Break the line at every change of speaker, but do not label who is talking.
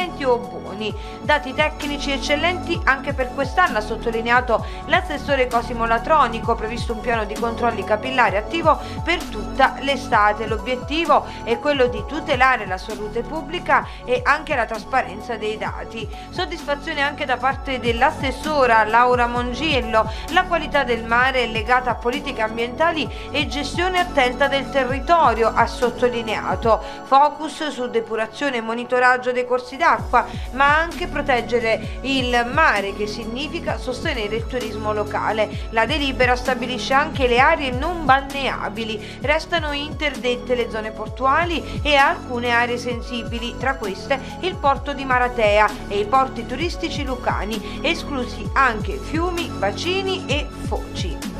eccellenti o buoni. Dati tecnici eccellenti anche per quest'anno, ha sottolineato l'assessore Cosimo Latronico. Previsto un piano di controlli capillari attivo per tutta l'estate. L'obiettivo è quello di tutelare la salute pubblica e anche la trasparenza dei dati. Soddisfazione anche da parte dell'assessora Laura Mongiello. La qualità del mare è legata a politiche ambientali e gestione attenta del territorio, ha sottolineato. Focus su depurazione e monitoraggio dei corsi d'acqua, ma anche proteggere il mare, che significa sostenere il turismo locale. La delibera stabilisce anche le aree non balneabili. Restano interdette le zone portuali e alcune aree sensibili, tra queste il porto di Maratea e i porti turistici lucani, esclusi anche fiumi, bacini e foci.